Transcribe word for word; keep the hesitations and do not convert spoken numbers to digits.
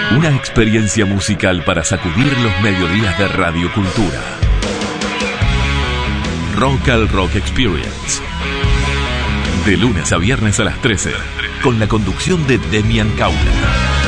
Una experiencia musical para sacudir los mediodías de Radio Cultura. Rock al Rock Experience. De lunes a viernes a las trece, con la conducción de Demian Caula.